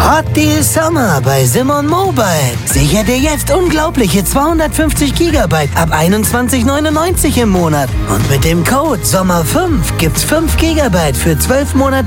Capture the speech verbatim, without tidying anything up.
Hot Deal Sommer bei Simon Mobile. Sicher dir jetzt unglaubliche zweihundertfünfzig Gigabyte ab einundzwanzig neunundneunzig im Monat. Und mit dem Code Sommer fünf gibt's fünf Gigabyte für zwölf Monate